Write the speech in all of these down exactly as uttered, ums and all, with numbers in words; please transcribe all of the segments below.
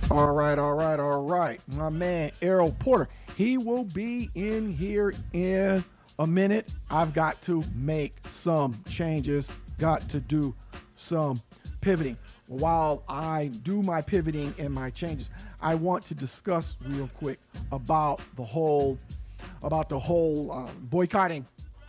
All right, all right, all right. My man, Errol Porter, he will be in here in a minute. I've got to make some changes, got to do some pivoting. While I do my pivoting and my changes, I want to discuss real quick about the whole, about the whole uh, boycotting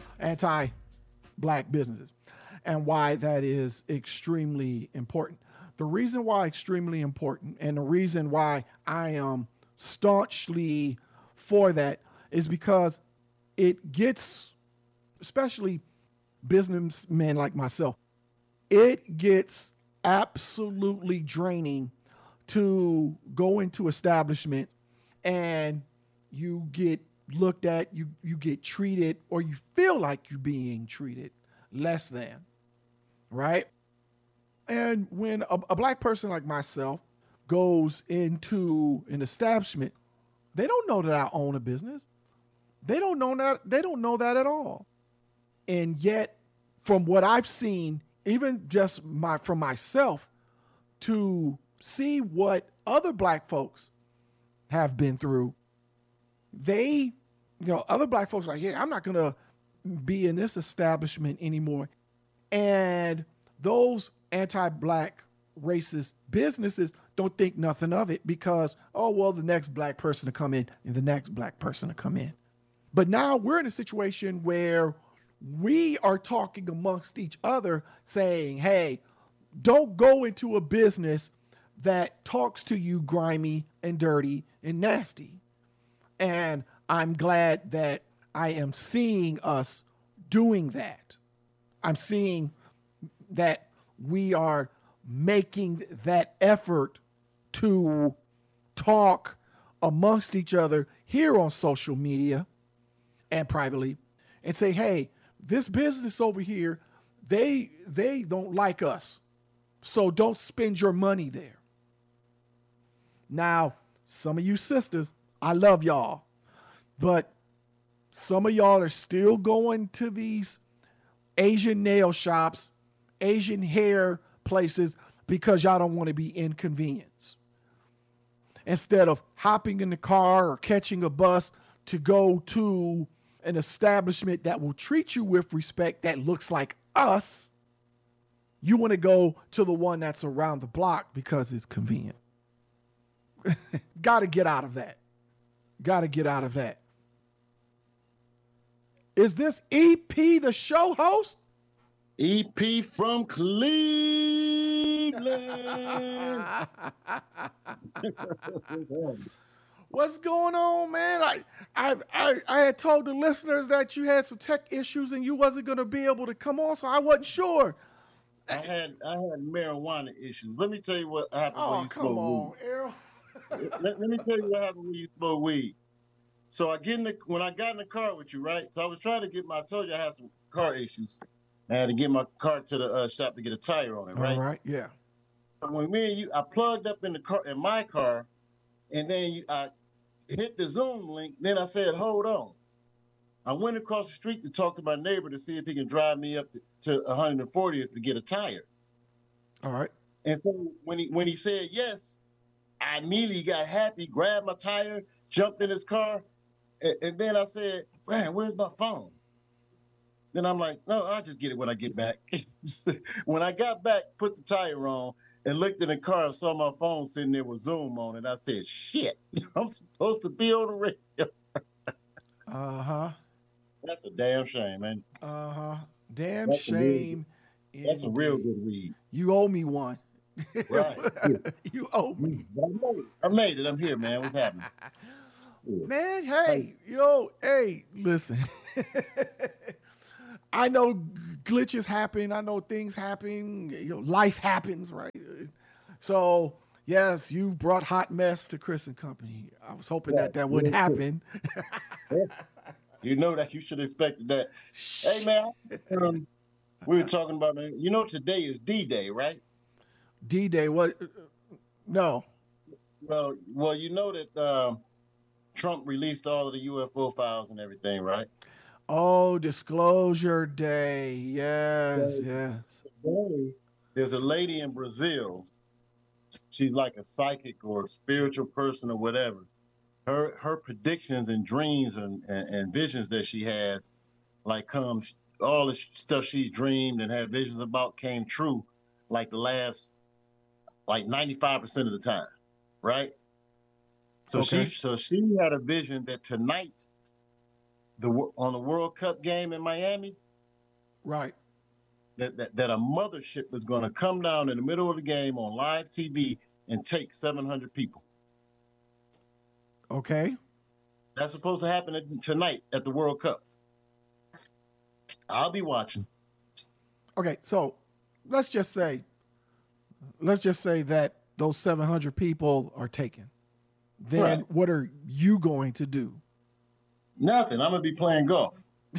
anti-black businesses and why that is extremely important. The reason why extremely important and the reason why I am staunchly for that is because it gets, especially businessmen like myself, it gets absolutely draining to go into establishment and you get looked at, you, you get treated, or you feel like you're being treated less than, right? And when a, a black person like myself goes into an establishment, they don't know that I own a business. They don't know that. They don't know that at all. And yet, from what I've seen, even just my from myself, to see what other black folks have been through, they, you know, other black folks are like, yeah, I'm not gonna be in this establishment anymore. And those anti-black racist businesses don't think nothing of it because, oh, well, the next black person to come in and the next black person to come in. But now we're in a situation where we are talking amongst each other saying, hey, don't go into a business that talks to you grimy and dirty and nasty. And I'm glad that I am seeing us doing that. I'm seeing that we are making that effort to talk amongst each other here on social media and privately and say, hey, this business over here, they they don't like us. So don't spend your money there. Now, some of you sisters, I love y'all, but some of y'all are still going to these Asian nail shops, Asian hair places because y'all don't want to be inconvenienced. Instead of hopping in the car or catching a bus to go to an establishment that will treat you with respect that looks like us, you want to go to the one that's around the block because it's convenient. Got to get out of that. Got to get out of that. Is this E P the show host? E P from Cleveland. What's going on, man? I, I I I had told the listeners that you had some tech issues and you wasn't going to be able to come on, so I wasn't sure. I had I had marijuana issues. Let me tell you what happened oh, when you come smoke on, weed. Errol. let, let me tell you what happened when you smoke weed. So I get in the when I got in the car with you, right? So I was trying to get my I told you I had some car issues. I had to get my car to the uh, shop to get a tire on it, right? All right, yeah. When me and you, I plugged up in the car in my car, and then you, I hit the Zoom link. Then I said, "Hold on." I went across the street to talk to my neighbor to see if he can drive me up to, to one hundred fortieth to get a tire. All right. And so when he when he said yes, I immediately got happy, grabbed my tire, jumped in his car, and, and then I said, "Man, where's my phone?" Then I'm like, "No, I'll just get it when I get back." When I got back, put the tire on, and looked in the car and saw my phone sitting there with Zoom on it. I said, "Shit, I'm supposed to be on the radio." Uh-huh. That's a damn shame, man. Uh-huh. Damn That's shame. A real, that's a real good weed. You owe me one. Right. You owe me. I made, I made it. I'm here, man. What's happening? Yeah. Man, hey, you know, hey, listen. I know glitches happen. I know things happen. You know, life happens, right? So, yes, you brought hot mess to Chris and Company. I was hoping yeah, that that wouldn't yeah, happen. You know that you should have expected that. Hey, man, um, we were talking about, man, you know, today is D-Day, right? D-Day, what? No. Well, well, you know that um, Trump released all of the U F O files and everything, right? Oh, Disclosure Day. Yes, so, yes. Today, there's a lady in Brazil she's like a psychic or a spiritual person or whatever. Her her predictions and dreams and, and, and visions that she has, like come all the stuff she dreamed and had visions about came true, like the last like ninety-five percent of the time, right? So Okay. she so she had a vision that tonight, the on the World Cup game in Miami, Right. that that, that a mothership was going to come down in the middle of the game on live T V and take seven hundred people. Okay. That's supposed to happen tonight at the World Cup. I'll be watching. Okay. So let's just say, let's just say that those seven hundred people are taken. Then Right. what are you going to do? Nothing. I'm gonna be playing golf.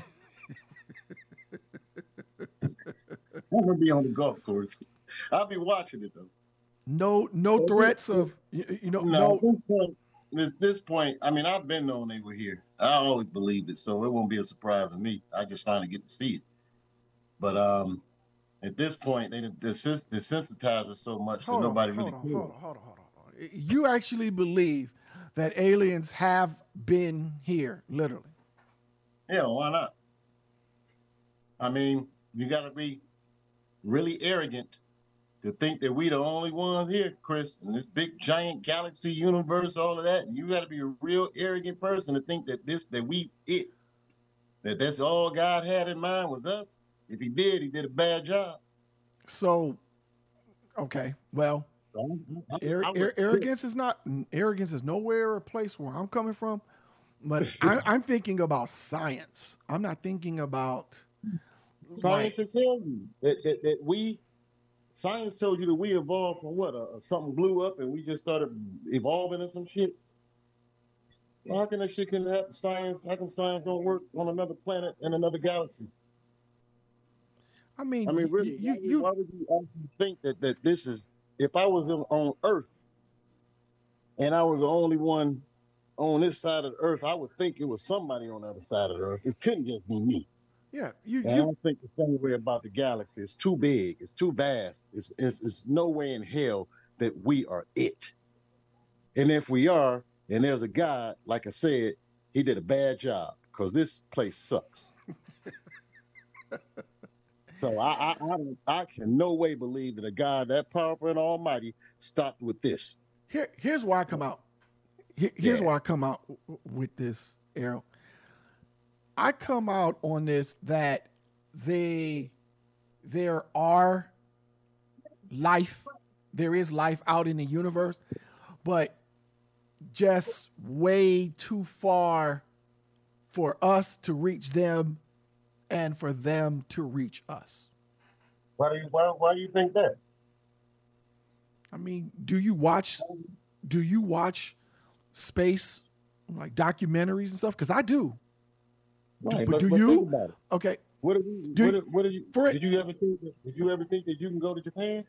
I'm gonna be on the golf course. I'll be watching it though. No, no threats of you, you know. No, No. at this point, this, this point, I mean, I've been known they were here. I always believed it, so it won't be a surprise to me. I just finally get to see it. But um, at this point, they desens- desensitize us so much Hold that on, nobody hold really on, cares. hold on, hold on, hold on, hold on. You actually believe that aliens have been here, literally? Yeah, why not? I mean, you got to be really arrogant to think that we the only ones here, Chris, in this big giant galaxy universe, all of that. You got to be a real arrogant person to think that this, that we it, that that's all God had in mind was us. If he did, he did a bad job. So, okay, well, So I- I- ar- I would- ar- arrogance is not arrogance is nowhere a place where I'm coming from, but I, I'm thinking about science. I'm not thinking about Science like, should tell you that, that, that we, science told you that we evolved from what? Uh, something blew up and we just started evolving in some shit. Well, how can that shit can happen? Science, how can science don't work on another planet in another galaxy? I mean, I mean, you, really, you, why, you why would you actually think that, that this is, if I was on, on Earth and I was the only one on this side of the Earth, I would think it was somebody on the other side of the Earth. It couldn't just be me. yeah, you, And I you, don't think the same way about the galaxy. It's too big. It's too vast. It's, it's, it's no way in hell that we are it. And if we are, and there's a God, like I said, he did a bad job because this place sucks. So I, I, I, don't- I can no way believe that a God that powerful and almighty stopped with this. here, here's why I come out. Here- here's Yeah. why I come out w- w- with this, Errol. I come out on this that they, there are life, there is life out in the universe, but just way too far for us to reach them and for them to reach us. Why do you why, why do you think that? I mean, do you watch do you watch space like documentaries and stuff? Because I do. Right, but do think you? about it. Okay. What do you, Do- what, do- what do you for it- did you ever think that, did you ever think that you can go to Japan?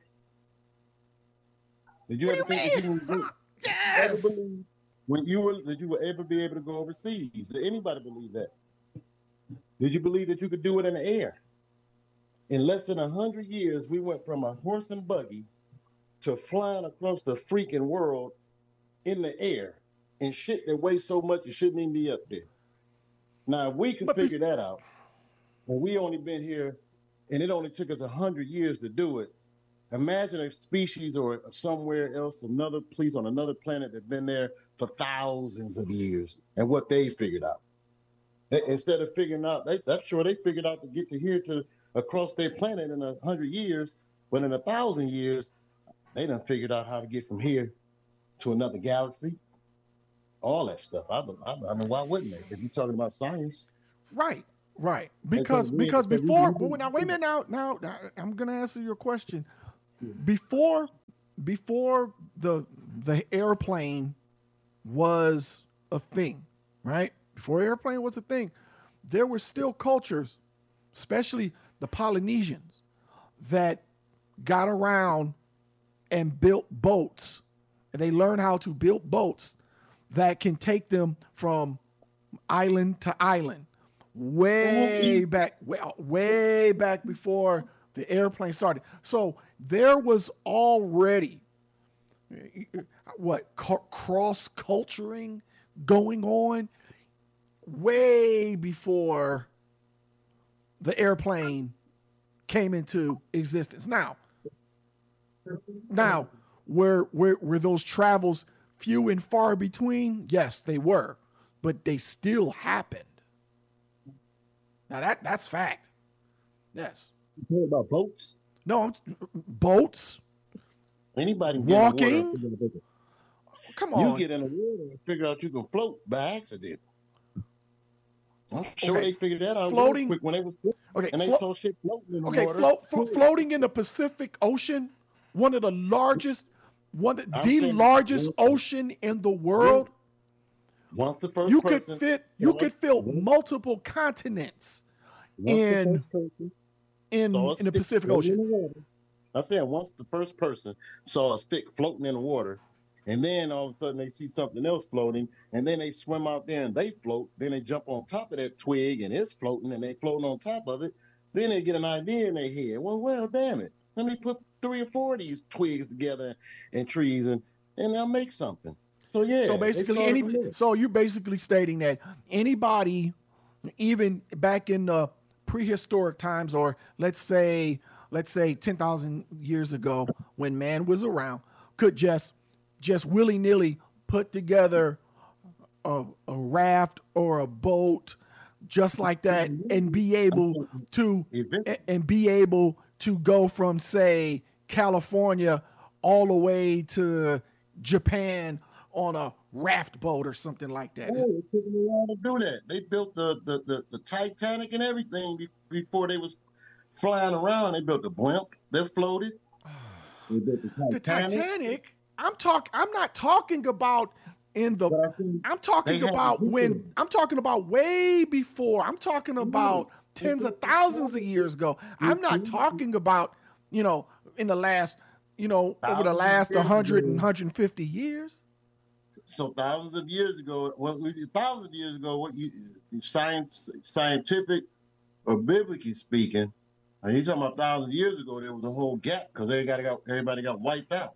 Did you What ever do you think that you mean? can go, Yes. ever believe when you were that you would ever be able to go overseas? Did anybody believe that? Did you believe that you could do it in the air? In less than a hundred years, we went from a horse and buggy to flying across the freaking world in the air and shit that weighs so much it shouldn't even be up there. Now, if we can But bef- figure that out, and we only been here, and it only took us a hundred years to do it. Imagine a species or somewhere else, another place on another planet that's been there for thousands of years, and what they figured out. They- instead of figuring out, they, I'm sure they figured out to get to here to across their planet in a hundred years, but in a thousand years, they done figured out how to get from here to another galaxy. All that stuff. I, I, I mean, why wouldn't they? If you're talking about science. Right, right. Because we- because so we- before, we- well, now wait a minute. Now, now, now I'm gonna answer your question. Before, before the the airplane was a thing, right? Before airplane was a thing, there were still cultures, especially the Polynesians, that got around and built boats, and they learned how to build boats that can take them from island to island, way back, way, way back before the airplane started. So there was already what cross culturing going on way before the airplane came into existence. Now, now were were were those travels few and far between? Yes, they were, but they still happened. Now that that's fact. Yes. You heard about boats? No, I'm, boats. Anybody walking? Come on. You get in the water and figure out you can float by accident. I'm sure okay. they figured that out floating quick when they was okay, and they flo- saw shit floating in the okay, water. Float, flo- floating in the Pacific Ocean, one of the largest, one of the largest ocean in the world. Once the first you person, could fit, you could fill multiple continents in in in the Pacific Ocean. I'm saying once the first person saw a stick floating in the water, and then all of a sudden they see something else floating, and then they swim out there and they float. Then they jump on top of that twig and it's floating, and they floating on top of it. Then they get an idea in their head. Well, well, damn it. Let me put three or four of these twigs together and trees, and and they'll make something. So yeah. So basically, any. So you're basically stating that anybody, even back in the prehistoric times, or let's say, let's say ten thousand years ago, when man was around, could just just willy-nilly put together a, a raft or a boat just like that and be able to and be able to go from, say, California all the way to Japan on a raft boat or something like that. Oh, it took them a while to do that. They built the the, the, the Titanic and everything before they was flying around. They built the blimp. They floated. They built the Titanic. The Titanic? I'm talking. I'm not talking about in the. I'm talking about when. I'm talking about way before. I'm talking about mm-hmm. tens of thousands of years ago. Mm-hmm. I'm not talking about, you know, in the last, you know, thousands over the last one hundred and one hundred fifty years. So thousands of years ago, well, thousands of years ago, what you science, scientific or biblically speaking, and you're talking about thousands of years ago, there was a whole gap because everybody got everybody got wiped out.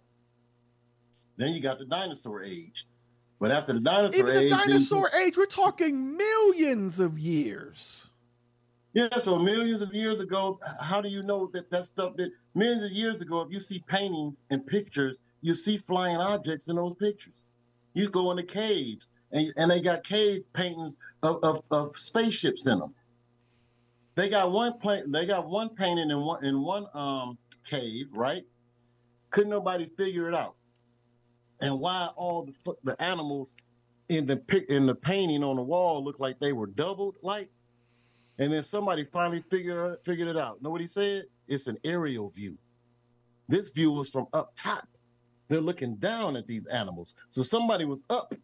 Then you got the dinosaur age. But after the dinosaur Even age... Even the dinosaur they, age, we're talking millions of years. Yeah, so millions of years ago, how do you know that that stuff that... Millions of years ago, if you see paintings and pictures, you see flying objects in those pictures. You go into caves, and, and they got cave paintings of, of, of spaceships in them. They got one pla- They got one painting in one in one um, cave, right? Couldn't nobody figure it out. And why all the the animals in the in the painting on the wall look like they were doubled, like, and then somebody finally figured figured it out. Know what he said? It's an aerial view. This view was from up top. They're looking down at these animals. So somebody was up,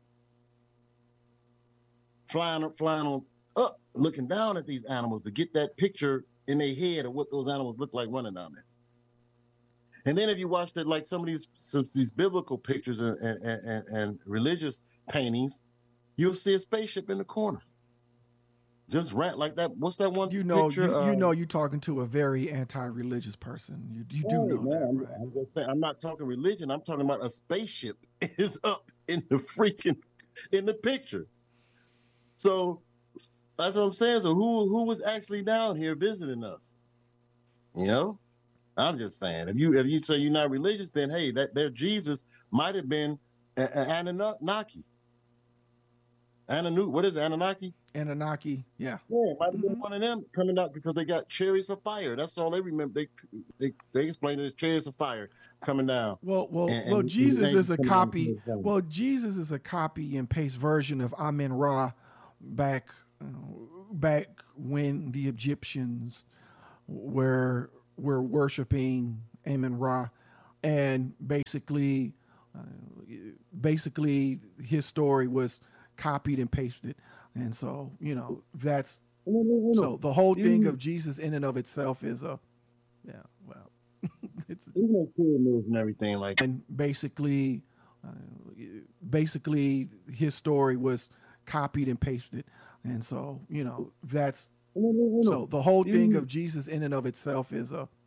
flying flying on up, looking down at these animals to get that picture in their head of what those animals look like running down there. And then if you watch that, like some of these some, these biblical pictures and, and, and, and religious paintings, you'll see a spaceship in the corner. Just rant like that. What's that one you know, picture? You, you uh, know you're talking to a very anti-religious person. You, you do oh, know man, that, I'm, right? I'm just saying, I'm not talking religion. I'm talking about a spaceship is up in the freaking, in the picture. So that's what I'm saying. So who who was actually down here visiting us? You know? I'm just saying, if you if you say you're not religious, then hey, that their Jesus might have been an Anunnaki. Ananu, what is it, Anunnaki? Anunnaki, yeah. Yeah, it might have been mm-hmm. one of them coming out because they got chariots of fire. That's all they remember. They they they explained it as chariots of fire coming down. Well, well, and, well. And Jesus is a copy. Well, Jesus is a copy and paste version of Amen Ra, back uh, back when the Egyptians were. We're worshiping Amen Ra, and basically, uh, basically his story was copied and pasted, and so you know that's so the whole thing of Jesus in and of itself is a yeah well it's pyramids and everything like and basically, uh, basically his story was copied and pasted, and so you know that's. So the whole thing of Jesus in and of itself is a,